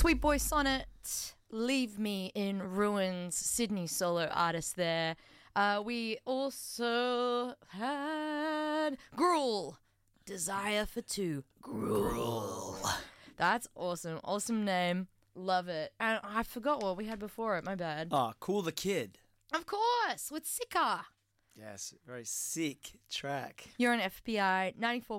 Sweet Boy Sonnet, Leave Me in Ruins, Sydney solo artist there. We also had Gruel, Desire for Two. Gruel. That's awesome. Awesome name. Love it. And I forgot what we had before it. My bad. Oh, Cool the Kid. Of course, with Sika. Yes, very sick track. You're on FPI